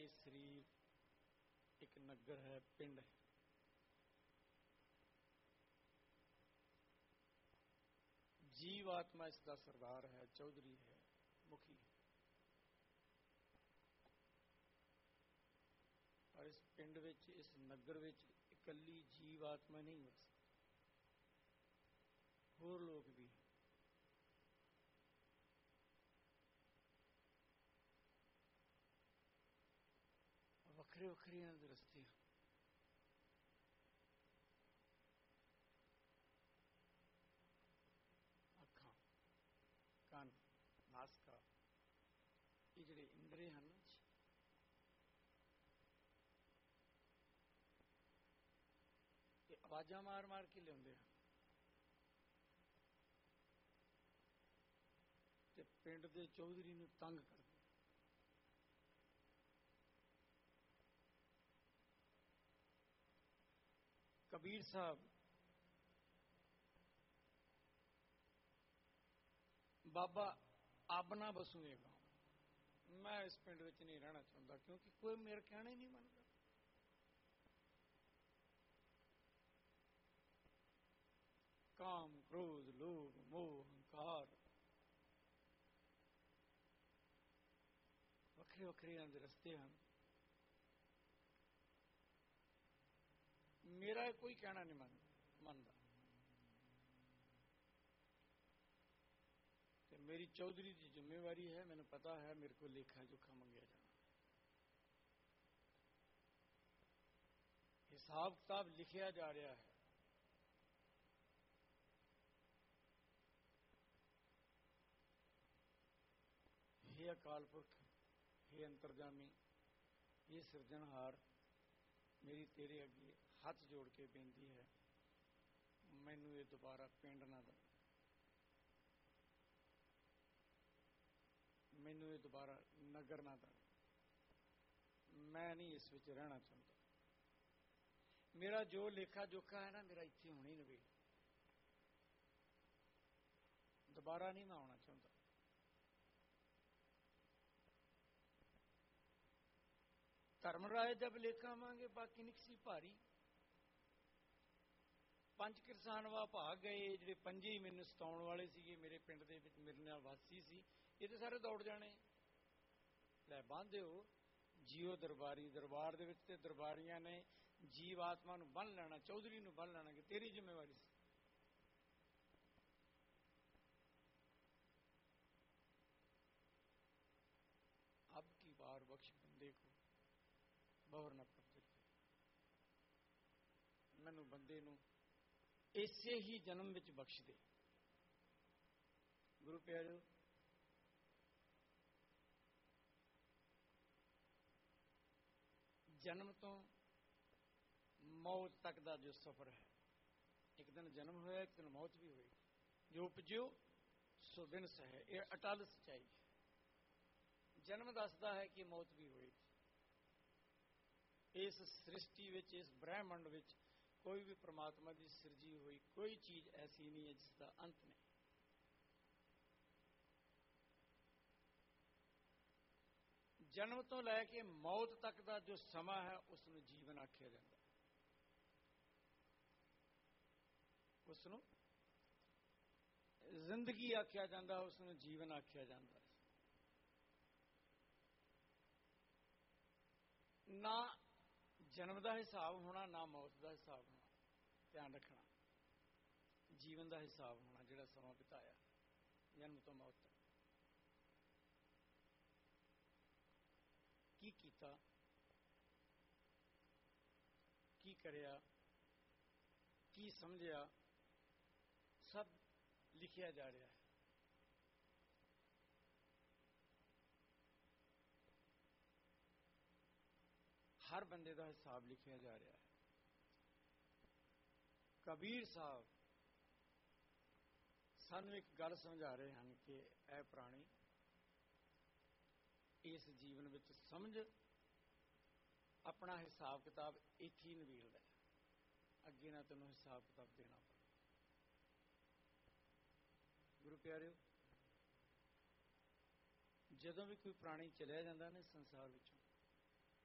ये शरीर एक नगर है, पिंड है। जीव आत्मा इसका सरदार है, चौधरी है, मुखी है। और इस पिंड विच, इस नगर विच इकल्ली जीव आत्मा नहीं हो सकती, होर लोग भी हैं। वखरे वखरे इन्हां दे रस्ते हैं। अखां, कान, नासका, ये जिहड़े इंद्रे हैं ना, ये आवाज़ां मार मार के लियाउंदे हैं ते पिंड दे चौधरी नूं तंग करदे। कबीर साहब बाबा अब ना बसूंगे गाँव, मैं इस पिंड विच नहीं रहना चाहता, क्योंकि कोई मेरा कहना ही नहीं मनता। काम, क्रोध, लोभ, मोह, अहंकार वखरे वखरे इन्हां दे रस्ते हैं। मेरा कोई कहना नहीं मनता ते मेरी चौधरी की जिम्मेवारी है। मैंने पता है मेरे को लेखा जोखा मंगया जाना, हिसाब किताब लिखिया जा रहा है। हे अकाल पुरख, हे अंतरजामी, हे सिरजनहार, मेरी तेरे अगे हाथ जोड़ के बेनती है, मैनू ये दोबारा पिंड ना दे, मैनू ये दोबारा नगर ना दे। मैं नहीं इस विच रहना चाहता। मेरा जो लेखा जोखा है ना, मेरा इत्थे होना ही नवेड़, दोबारा नहीं मैं आना चाहता। धर्मराज जब लेखा मांगे बाकी निकसी भारी। 5 किरसान वा भाग गए, जिहड़े 5 ही मैनू सताउण वाले सीगे, मेरे पिंड दे विच मेरे नाल वासी सी, ये तो सारे दौड़ जाने। लै बांधिओ जियो दरबारी, दरबार दे विच ते दरबारियां ने जीव आत्मा नूं बन लेना, चौधरी नूं बन लेना कि तेरी जिम्मेवारी सी। अब की बार बख्श बंदे को बहुर न कब्जे, मैनू बंदे नूं इसे ही जन्म विच बख्श दे। गुरु प्यारे, जन्म तो मौत तक का जो सफर है, एक दिन जन्म होया, एक दिन मौत भी होगी। जो उपजो सो दिन सहे, ये अटल सच्चाई है। जन्म दसदा है कि मौत भी होगी। इस सृष्टि विच, इस ब्रह्मंड विच कोई भी परमात्मा की सिरजी हुई कोई चीज ऐसी नहीं है जिसका अंत नहीं। जन्म तो लैके मौत तक का जो समा है उसनूं जीवन आख्या जाता, उसनूं जिंदगी आख्या जाता, उसनूं जीवन आख्या जाता। ना जन्म का हिसाब होना, ना मौत का हिसाब होना। ध्यान रखना, जीवन का हिसाब होना, जिहड़ा समा बिताया जन्म तो मौत तक की कीता, की करिया, की समझिया, सब लिखिया जा रहा है। हर बंदे का हिसाब लिखिया जा रहा है। कबीर साहब सानू एक गल समझा रहे हैं कि ऐ प्राणी, इस जीवन विच समझ अपना हिसाब किताब एक ही नवील है, अगे ना तेनों हिसाब किताब देना पड़े। गुरु प्यारिओ, जदों भी कोई प्राणी चलिया जाता ना संसार विचों,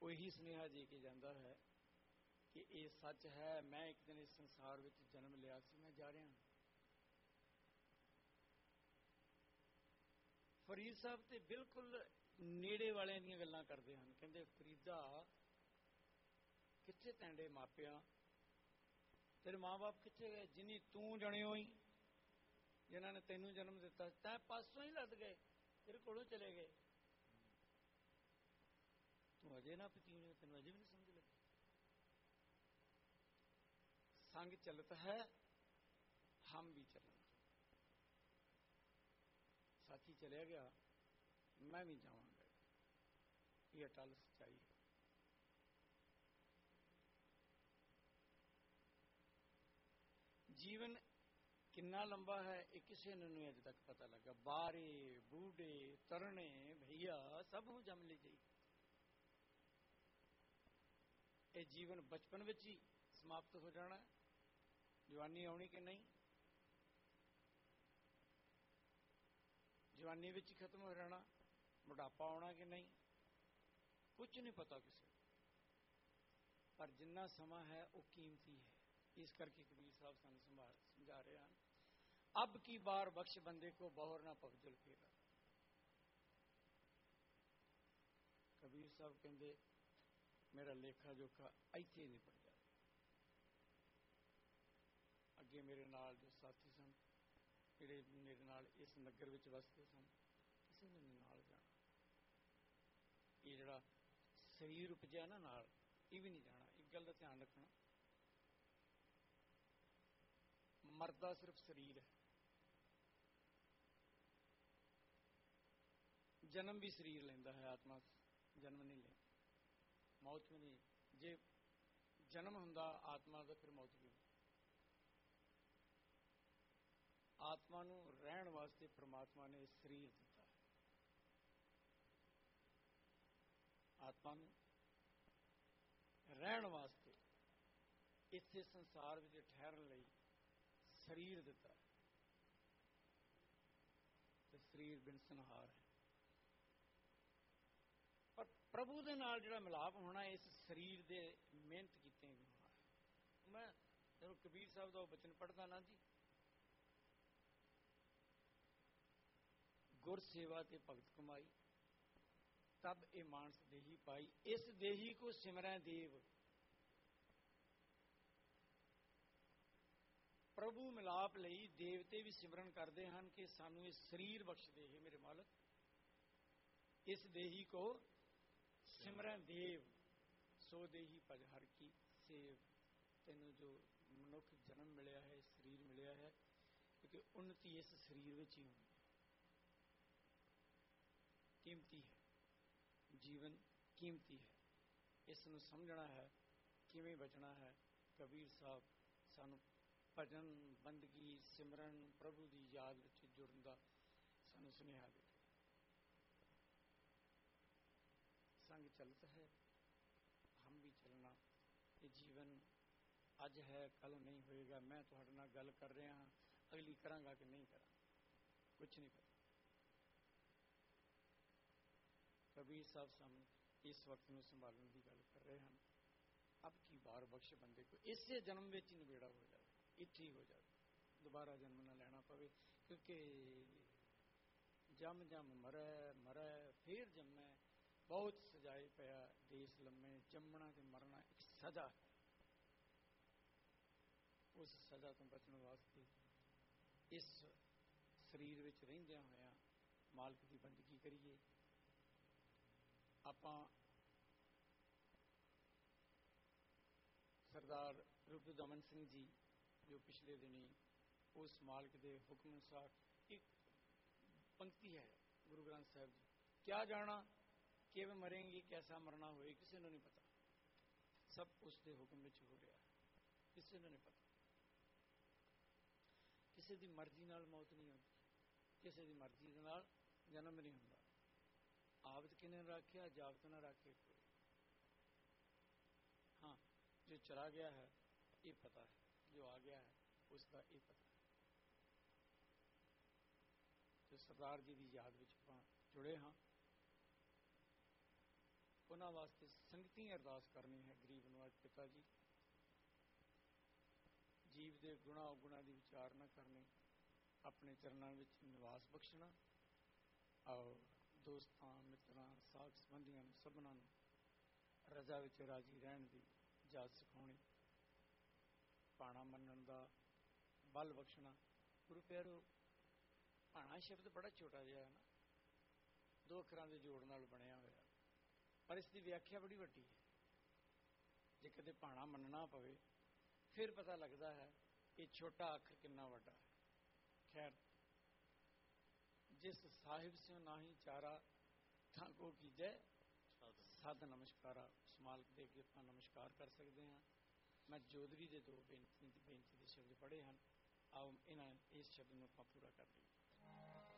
ਉਹੀ ਸੁਨੇਹਾ ਦੇ ਕੇ ਜਾਂਦਾ ਹੈ ਕਿ ਇਹ ਸੱਚ ਹੈ, ਮੈਂ ਇੱਕ ਦਿਨ ਇਸ ਸੰਸਾਰ ਵਿੱਚ ਜਨਮ ਲਿਆ ਸੀ, ਮੈਂ ਜਾ ਰਿਹਾ ਹਾਂ। ਫਰੀਦ ਸਾਹਿਬ ਤੇ ਬਿਲਕੁਲ ਨੇੜੇ ਵਾਲਿਆਂ ਦੀਆਂ ਗੱਲਾਂ ਕਰਦੇ ਹਨ। ਕਹਿੰਦੇ, ਫਰੀਦਾ ਕਿੱਥੇ ਤੈਂਡੇ ਮਾਪਿਆਂ, ਤੇਰੇ ਮਾਂ-ਬਾਪ ਕਿੱਥੇ ਗਏ? ਜਿਨੀ ਤੂੰ ਜਣਿਓ ਹੀ, ਜਿਨ੍ਹਾਂ ਨੇ ਤੈਨੂੰ ਜਨਮ ਦਿੱਤਾ, ਤੈਂ ਪਾਸੋਂ ਹੀ ਲੱਦ ਗਏ, ਤੇਰੇ ਕੋਲੋਂ ਚਲੇ ਗਏ। ਤੂੰ ਅਜੇ ਨਾ ਪਤੀਣੇ, ਤੈਨੂੰ ਅਜੇ ਵੀ ਨਹੀਂ ਸਮਝ ਲੱਗੀ। ਸੰਗ ਚਲਤ ਹੈ ਹਮ ਵੀ ਚੱਲਣਾ। ਸਾਥੀ ਚਲਿਆ ਗਿਆ, ਮੈਂ ਵੀ ਜਾਵਾਂਗਾ। ਇਹ ਅਟਲ ਸੱਚਾਈ ਹੈ। ਜੀਵਨ ਕਿੰਨਾ ਲੰਬਾ ਹੈ ਇਹ ਕਿਸੇ ਨੂੰ ਨਹੀਂ ਅਜੇ ਤੱਕ ਪਤਾ ਲੱਗਾ। ਬਾਰੇ ਬੂਢੇ ਤਰਣੇ ਭਈਆ ਸਭ ਨੂੰ ਜੰਮ ਲਈ ਜਾਈ। ਇਹ ਜੀਵਨ ਬਚਪਨ ਵਿੱਚ ਹੀ ਸਮਾਪਤ ਹੋ ਜਾਣਾ। ਜਵਾਨੀ ਆਉਣੀ ਕਿ ਨਹੀਂ, ਜਵਾਨੀ ਵਿੱਚ ਹੀ ਖਤਮ ਹੋ ਜਾਣਾ। ਬੁਢਾਪਾ ਆਉਣਾ ਕਿ ਨਹੀਂ, ਕੁਝ ਨਹੀਂ ਪਤਾ ਕਿਸੇ ਨੂੰ। ਪਰ ਜਿੰਨਾ ਸਮਾਂ ਹੈ ਉਹ ਕੀਮਤੀ ਹੈ। ਇਸ ਕਰਕੇ ਕਬੀਰ ਸਾਹਿਬ ਸਾਨੂੰ ਸਮਝਾ ਰਹੇ ਹਨ, ਅਬ ਕੀ ਬਾਰ ਬਖਸ਼ ਬੰਦੇ ਕੋ ਬਹੁਰ ਨਾ ਪਵਜਲ ਫੇਰਾ। ਕਬੀਰ ਸਾਹਿਬ ਕਹਿੰਦੇ, ਮੇਰਾ ਲੇਖਾ ਜੋਖਾ ਇੱਥੇ ਨਹੀਂ ਪੜ ਜਾਵੇ। ਅੱਗੇ ਮੇਰੇ ਨਾਲ ਜੋ ਸਾਥੀ ਸਨ, ਜਿਹੜੇ ਮੇਰੇ ਨਾਲ ਇਸ ਨਗਰ ਵਿੱਚ ਵਸਦੇ ਸਨ, ਕਿਸੇ ਨੇ ਨਹੀਂ ਨਾਲ ਜਾਣਾ। ਇਹ ਜਿਹੜਾ ਸਰੀਰ ਉਪਜਿਆ ਨਾ ਨਾਲ, ਇਹ ਵੀ ਨਹੀਂ ਜਾਣਾ। ਇੱਕ ਗੱਲ ਦਾ ਧਿਆਨ ਰੱਖਣਾ, ਮਰਦਾ ਸਿਰਫ ਸਰੀਰ ਹੈ। ਜਨਮ ਵੀ ਸਰੀਰ ਲੈਂਦਾ ਹੈ, ਆਤਮਾ ਜਨਮ ਨਹੀਂ ਲੈਂਦੀ। ਮੌਤ ਵੀ ਨਹੀਂ। ਜੇ ਜਨਮ ਹੁੰਦਾ ਆਤਮਾ ਦਾ, ਫਿਰ ਮੌਤ ਵੀ ਹੁੰਦੀ। ਆਤਮਾ ਨੂੰ ਰਹਿਣ ਵਾਸਤੇ ਪ੍ਰਮਾਤਮਾ ਨੇ ਸਰੀਰ ਦਿੱਤਾ ਹੈ। ਆਤਮਾ ਨੂੰ ਰਹਿਣ ਵਾਸਤੇ, ਇੱਥੇ ਸੰਸਾਰ ਵਿੱਚ ਠਹਿਰਨ ਲਈ ਸਰੀਰ ਦਿੱਤਾ ਹੈ। ਤੇ ਸਰੀਰ ਬਿਨ ਸੰਹਾਰ ਹੈ। ਪਰ ਪ੍ਰਭੂ ਦੇ ਨਾਲ ਜਿਹੜਾ ਮਿਲਾਪ ਹੋਣਾ, ਇਸ ਸਰੀਰ ਦੇ ਮਿਹਨਤ ਕੀਤੇ ਵੀ ਹੋਣਾ ਹੈ। ਮੈਂ ਜਦੋਂ ਕਬੀਰ ਸਾਹਿਬ ਦਾ ਉਹ ਬਚਨ ਪੜ੍ਹਦਾ ਨਾ ਜੀ, ਗੁਰ ਸੇਵਾ ਤੇ ਭਗਤ ਕਮਾਈ, ਤਬ ਇਹ ਮਾਨਸ ਦੇਹੀ ਪਾਈ, ਇਸ ਦੇਹੀ ਕੋ ਸਿਮਰੈ ਦੇਵ। ਪ੍ਰਭੂ ਮਿਲਾਪ ਲਈ ਦੇਵਤੇ ਵੀ ਸਿਮਰਨ ਕਰਦੇ ਹਨ ਕਿ ਸਾਨੂੰ ਇਹ ਸਰੀਰ ਬਖਸ਼ ਦੇ, ਹੈ ਮੇਰੇ ਮਾਲਕ, ਇਸ ਦੇਹੀ ਕੋ ਸਿਮਰੈ ਦੇਵ, ਸੋ ਦੇਹੀ ਭਜ ਹਰਿ ਕੀ ਸੇਵ। ਤੈਨੂੰ ਜੋ ਮਨੁੱਖ ਜਨਮ ਮਿਲਿਆ ਹੈ, ਸਰੀਰ ਮਿਲਿਆ ਹੈ, ਕਿਉਂਕਿ ਉન્નਤੀ ਇਸ ਸਰੀਰ ਵਿੱਚ ਹੀ ਹੋਣੀ। ਕੀਮਤੀ ਹੈ, ਜੀਵਨ ਕੀਮਤੀ ਹੈ। ਇਸ ਨੂੰ ਸਮਝਣਾ ਹੈ, ਕਿਵੇਂ ਬਚਣਾ ਹੈ। ਕਬੀਰ ਸਾਹਿਬ ਸਾਨੂੰ ਭਜਨ, ਬੰਦਗੀ, ਸਿਮਰਨ, ਪ੍ਰਭੂ ਦੀ ਯਾਦ ਵਿੱਚ ਜੁੜਨ ਦਾ ਸਾਨੂੰ ਸੁਨੇਹਾ ਦੇ। ਸੰਗ ਚਲਤ ਹੈ ਹਮ ਵੀ ਚੱਲਣਾ। ਇਹ ਜੀਵਨ ਅੱਜ ਹੈ, ਕੱਲ ਨਹੀਂ ਹੋਏਗਾ। ਮੈਂ ਤੁਹਾਡੇ ਨਾਲ ਗੱਲ ਕਰ ਰਿਹਾ ਹਾਂ, ਅਗਲੀ ਕਰਾਂਗਾ ਕਿ ਨਹੀਂ ਕਰਾਂਗਾ, ਕੁਛ ਨਹੀਂ ਪਤਾ। ਕਬੀਰ ਸਾਹਿਬ ਸਾਨੂੰ ਇਸ ਵਕਤ ਨੂੰ ਸੰਭਾਲਣ ਦੀ ਗੱਲ ਕਰ ਰਹੇ ਹਨ। ਅਬ ਕੀ ਬਾਰ ਬਖਸ਼ ਬੰਦੇ ਕੋ, ਇਸੇ ਜਨਮ ਵਿੱਚ ਹੀ ਨਿਬੇੜਾ ਹੋ ਜਾਵੇ, ਇੱਥੇ ਹੀ ਹੋ ਜਾਵੇ, ਦੁਬਾਰਾ ਜਨਮ ਨਾ ਲੈਣਾ ਪਵੇ। ਕਿਉਂਕਿ ਜਮ ਜਮ ਮਰੈ ਮਰੈ ਫੇਰ ਜੰਮੈ, ਬਹੁਤ ਸਜਾਏ ਪਿਆ ਦੇਸ ਲੰਮੇ। ਜੰਮਣਾ ਤੇ ਮਰਨਾ ਇੱਕ ਸਜ਼ਾ ਹੈ। ਉਸ ਸਜ਼ਾ ਤੋਂ ਬਚਣ ਵਾਸਤੇ ਇਸ ਸਰੀਰ ਵਿੱਚ ਰਹਿੰਦਿਆਂ ਹੋਇਆਂ ਮਾਲਕ ਦੀ ਬੰਦਗੀ ਕਰੀਏ। ਆਪਾਂ ਸਰਦਾਰ ਰੂਪ ਦਮਨ ਸਿੰਘ ਜੀ, ਜੋ ਪਿਛਲੇ ਦਿਨੀ ਉਸ ਮਾਲਕ ਦੇ ਹੁਕਮ ਅਨੁਸਾਰ, ਇੱਕ ਪੰਕਤੀ ਹੈ ਗੁਰੂ ਗ੍ਰੰਥ ਸਾਹਿਬ ਜੀ, ਕਿਆ ਜਾਣਾ ਕਿਵੇਂ ਮਰੇਂਗੇ, ਕੈਸਾ ਮਰਨਾ ਹੋਏ, ਕਿਸੇ ਨੂੰ ਨਹੀਂ ਪਤਾ। ਸਭ ਉਸ ਦੇ ਹੁਕਮ ਵਿੱਚ ਹੋ ਰਿਹਾ, ਕਿਸੇ ਨੂੰ ਨਹੀਂ ਪਤਾ। ਕਿਸੇ ਦੀ ਮਰਜ਼ੀ ਨਾਲ ਮੌਤ ਨਹੀਂ ਆਉਂਦੀ, ਕਿਸੇ ਦੀ ਮਰਜ਼ੀ ਦੇ ਨਾਲ ਜਨਮ ਨਹੀਂ ਹੁੰਦਾ। ਆਵਤ ਕਿਨੇ ਰੱਖਿਆ, ਜਾਵਤ ਨਾ ਰੱਖੇ ਕੋਈ। ਹਾਂ, ਜੋ ਚਲਾ ਗਿਆ ਹੈ ਇਹ ਪਤਾ ਹੈ, ਜੋ ਆ ਗਿਆ ਹੈ ਉਸ ਦਾ ਇਹ ਪਤਾ ਹੈ। ਤੇ ਸਰਦਾਰ ਜੀ ਦੀ ਯਾਦ ਵਿੱਚ ਆਪਾਂ ਜੁੜੇ ਹਾਂ। ਉਹਨਾਂ ਉਹਨਾਂ ਵਾਸਤੇ ਸੰਗਤੀ ਅਰਦਾਸ ਕਰਨੀ ਹੈ। ਗਰੀਬ ਨਿਵਾਜ ਪਿਤਾ ਜੀ, ਜੀਵ ਦੇ ਗੁਣਾ ਔਗੁਣਾ ਦੀ ਵਿਚਾਰਨਾ ਕਰਨੀ, ਆਪਣੇ ਚਰਨਾਂ ਵਿੱਚ ਨਿਵਾਸ ਬਖਸ਼ਣਾ, ਔਰ ਦੋਸਤਾਂ ਮਿੱਤਰਾਂ ਸਾਕ ਸੰਬੰਧੀਆਂ ਨੂੰ ਸਭਨਾਂ ਨੂੰ ਰਜ਼ਾ ਵਿੱਚ ਰਾਜੀ ਰਹਿਣ ਦੀ ਜਾਚ ਸਿਖਾਉਣੀ, ਭਾਣਾ ਮੰਨਣ ਦਾ ਬਲ ਬਖਸ਼ਣਾ। ਗੁਰੂ ਪਿਆਰੋ, ਭਾਣਾ ਸ਼ਬਦ ਬੜਾ ਛੋਟਾ ਜਿਹਾ ਹੈ ਨਾ, 2 ਅੱਖਰਾਂ ਦੇ ਜੋੜ ਨਾਲ ਬਣਿਆ ਹੋਇਆ, ਪਰ ਇਸ ਦੀ ਵਿਆਖਿਆ ਬੜੀ ਵੱਡੀ ਹੈ। ਜੇ ਕਦੇ ਭਾਣਾ ਮੰਨਣਾ ਪਵੇ ਫਿਰ ਪਤਾ ਲੱਗਦਾ ਹੈ ਇਹ ਛੋਟਾ ਅੱਖਰ ਕਿੰਨਾ ਵੱਡਾ ਹੈ। ਖੈਰ, ਜਿਸ ਸਾਹਿਬ ਸਿਓ ਨਾਹੀ ਚਾਰਾ ਤਾਂ ਕੋ ਕੀਜੈ ਸਦ ਨਮਸਕਾਰਾ। ਉਸ ਮਾਲਕ ਦੇ ਅੱਗੇ ਆਪਾਂ ਨਮਸਕਾਰ ਕਰ ਸਕਦੇ ਹਾਂ। ਮੈਂ ਜੋਦਰੀ ਦੇ 2 ਬੇਨਤੀ ਦੇ ਸ਼ਬਦ ਪੜ੍ਹੇ ਹਨ। ਆਓ ਇਸ ਸ਼ਬਦ ਨੂੰ ਆਪਾਂ ਪੂਰਾ ਕਰ ਲਈਏ।